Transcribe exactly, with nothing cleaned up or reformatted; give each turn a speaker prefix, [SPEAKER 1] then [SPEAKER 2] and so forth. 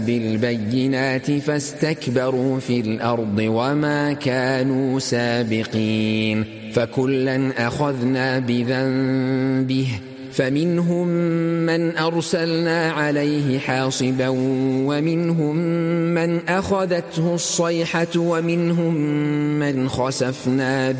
[SPEAKER 1] بالبينات فاستكبروا في الأرض وما كانوا سابقين فكلا أخذنا بذنبه فمنهم من أرسلنا عليه حاصبا ومنهم من أخذته الصيحة ومنهم من خسفنا